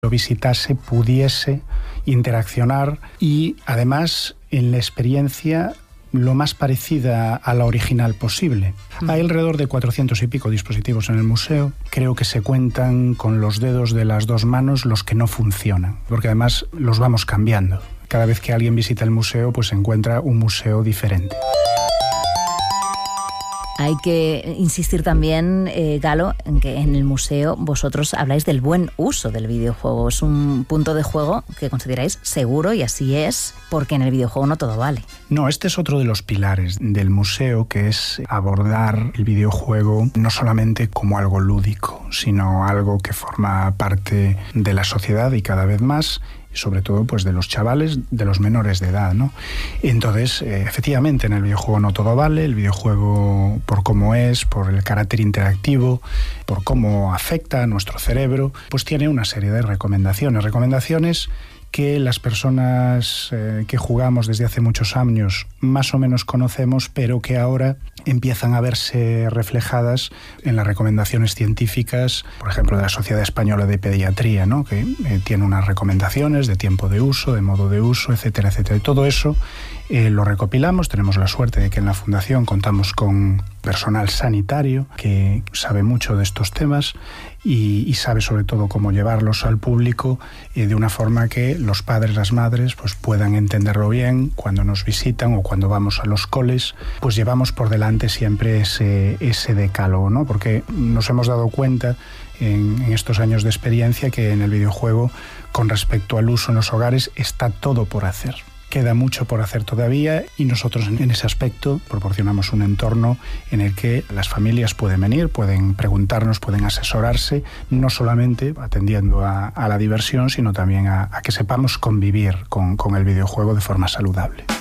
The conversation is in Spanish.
lo visitase pudiese interaccionar y además en la experiencia lo más parecida a la original posible. Hay alrededor de 400 y pico dispositivos en el museo. Creo que se cuentan con los dedos de las dos manos los que no funcionan, porque además los vamos cambiando. Cada vez que alguien visita el museo, pues encuentra un museo diferente. Hay que insistir también, Galo, en que en el museo vosotros habláis del buen uso del videojuego. Es un punto de juego que consideráis seguro y así es, porque en el videojuego no todo vale. No, este es otro de los pilares del museo, que es abordar el videojuego no solamente como algo lúdico, sino algo que forma parte de la sociedad y cada vez más, y sobre todo pues de los chavales, de los menores de edad, ¿no? Entonces, efectivamente, en el videojuego no todo vale. El videojuego, por cómo es, por el carácter interactivo, por cómo afecta a nuestro cerebro, pues tiene una serie de recomendaciones que las personas que jugamos desde hace muchos años más o menos conocemos, pero que ahora empiezan a verse reflejadas en las recomendaciones científicas, por ejemplo, de la Sociedad Española de Pediatría, ¿no? Que tiene unas recomendaciones de tiempo de uso, de modo de uso, etcétera, etcétera. Y todo eso lo recopilamos. Tenemos la suerte de que en la Fundación contamos con personal sanitario que sabe mucho de estos temas y sabe sobre todo cómo llevarlos al público de una forma que los padres, las madres, pues puedan entenderlo bien cuando nos visitan o cuando vamos a los coles. Pues llevamos por delante siempre ese decálogo, ¿no? Porque nos hemos dado cuenta en estos años de experiencia que en el videojuego, con respecto al uso en los hogares, está todo por hacer. Queda mucho por hacer todavía y nosotros en ese aspecto proporcionamos un entorno en el que las familias pueden venir, pueden preguntarnos, pueden asesorarse, no solamente atendiendo a la diversión, sino también a que sepamos convivir con el videojuego de forma saludable.